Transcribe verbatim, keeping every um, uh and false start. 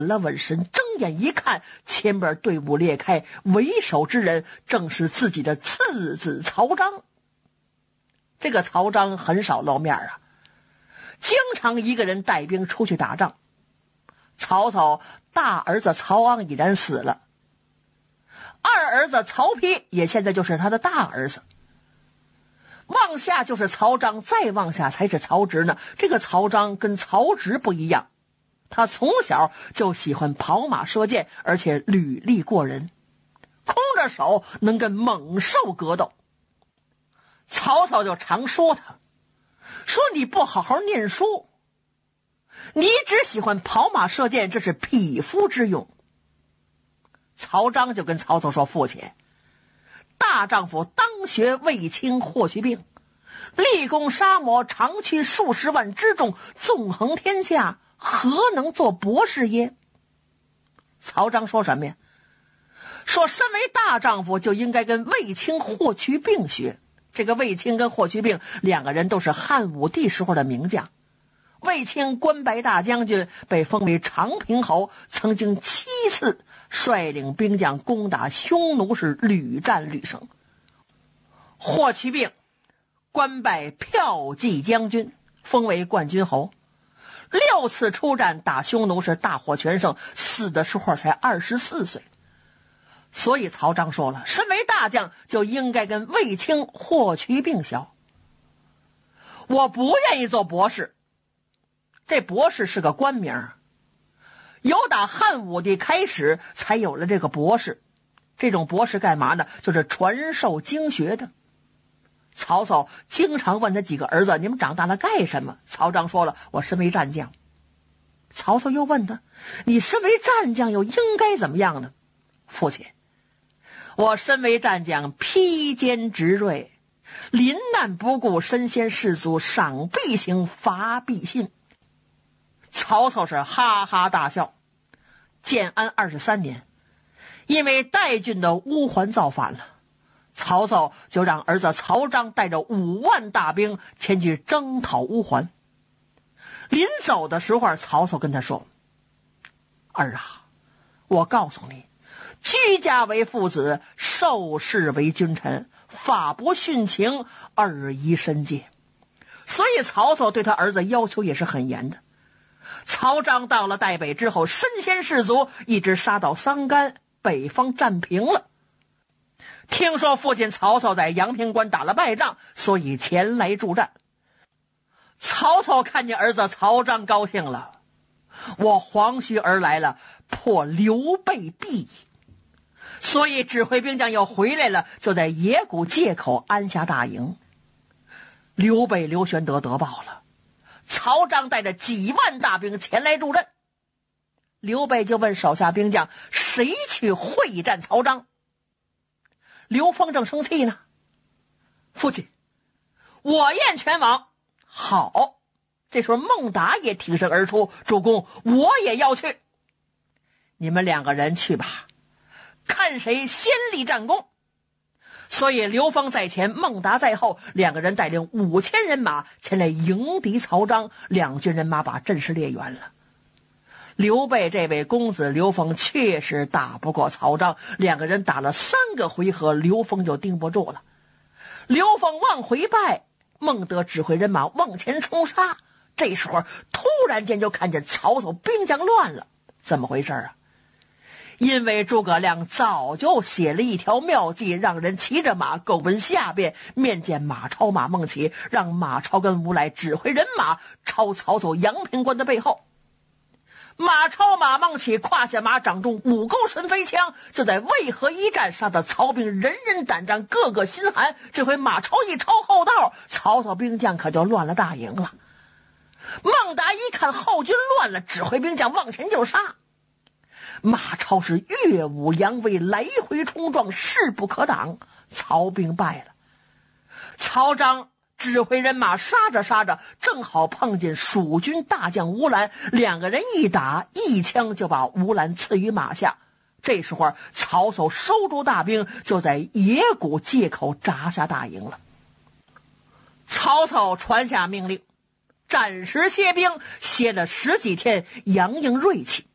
了稳神，睁眼一看，前边队伍裂开，为首之人正是自己的次子曹彰。这个曹彰很少露面啊，经常一个人带兵出去打仗。曹操大儿子曹昂已然死了，二儿子曹丕也现在就是他的大儿子，往下就是曹彰，再往下才是曹植呢。这个曹彰跟曹植不一样，他从小就喜欢跑马射箭，而且履历过人，空着手能跟猛兽格斗。曹操就常说他，说你不好好念书，你只喜欢跑马射箭，这是匹夫之用。曹彰就跟曹操说，父亲，大丈夫当学卫青霍去病，立功杀魔，长驱数十万之众，纵横天下，何能做博士耶？曹彰说什么呀？说身为大丈夫就应该跟卫青霍去病学。这个卫青跟霍去病两个人都是汉武帝时候的名将，卫青关白大将军，被封为长平侯，曾经七次率领兵将攻打匈奴，是屡战屡胜。霍去病官拜骠骑将军，封为冠军侯，六次出战打匈奴是大获全胜，死的时候才二十四岁。所以曹彰说了，身为大将就应该跟卫青霍去病学。我不愿意做博士，这博士是个官名，由打汉武帝开始才有了这个博士。这种博士干嘛呢？就是传授经学的。曹操经常问他几个儿子，你们长大了干什么？曹彰说了，我身为战将。曹操又问他，你身为战将又应该怎么样呢？父亲，我身为战将，披坚执锐，临难不顾，身先士卒，赏必行，罚必信。曹操是哈哈大笑。建安二十三年，因为代郡的乌桓造反了，曹操就让儿子曹彰带着五万大兵前去征讨乌桓。临走的时候，曹操跟他说，儿啊，我告诉你，居家为父子，受事为君臣，法不殉情，尔宜申戒。所以曹操对他儿子要求也是很严的。曹彰到了代北之后，身先士卒，一直杀到桑干，北方战平了。听说父亲曹操在阳平关打了败仗，所以前来助战。曹操看见儿子曹彰高兴了，我黄须而来了，破刘备必矣。所以指挥兵将又回来了，就在野谷界口安下大营。刘备刘玄德得报了，曹彰带着几万大兵前来助阵。刘备就问手下兵将，谁去会战曹彰？刘封正生气呢，父亲，我愿前往。好，这时候孟达也挺身而出，主公，我也要去。你们两个人去吧，看谁先立战功。所以刘封在前，孟达在后，两个人带领五千人马前来迎敌曹彰，两军人马把阵势列圆了。刘备这位公子刘封确实打不过曹彰，两个人打了三个回合，刘封就盯不住了。刘封往回败，孟德指挥人马往前冲杀。这时候突然间就看见曹操兵将乱了，怎么回事啊？因为诸葛亮早就写了一条妙计，让人骑着马狗奔下边，面见马超马孟起，让马超跟吴来指挥人马抄曹操阳平关的背后。马超马孟起胯下马掌中五钩神飞枪，就在渭河一战，杀得曹兵人人胆战，个个心寒。这回马超一抄后道，曹操兵将可就乱了大营了。孟达一看后军乱了，指挥兵将往前就杀。马超是跃武扬威，来回冲撞，势不可挡，曹兵败了。曹彰指挥人马杀着杀着，正好碰见蜀军大将吴兰，两个人一打，一枪就把吴兰刺于马下。这时候曹操收住大兵，就在野谷界口扎下大营了。曹操传下命令，暂时歇兵，歇了十几天，养养锐气。